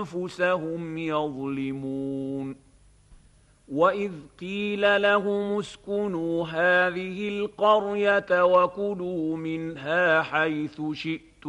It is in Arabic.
أنفسهم يظلمون وإذ قيل لهم اسكنوا هذه القرية وكلوا منها حيث شئتم